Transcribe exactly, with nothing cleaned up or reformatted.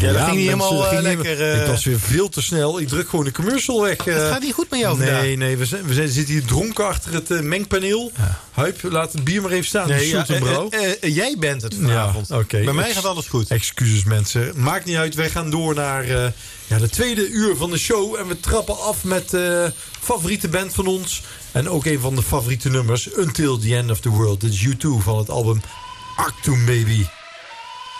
Ja, dat ging niet mensen, helemaal uh, ging lekker. Niet, uh... Ik was weer veel te snel. Ik druk gewoon de commercial weg. Uh... Het gaat niet goed met jou vandaag. Nee, nee. We, zijn, we zijn, zitten hier dronken achter het uh, mengpaneel. Ja. Huip, laat het bier maar even staan. Nee, ja, uh, uh, uh, uh, jij bent het vanavond. Ja, okay. Bij mij Ex- gaat alles goed. Excuses mensen. Maakt niet uit. Wij gaan door naar uh, ja, de tweede uur van de show. En we trappen af met uh, favoriete band van ons. En ook een van de favoriete nummers. Until the End of the World. Dit is U twee van het album Achtung Baby.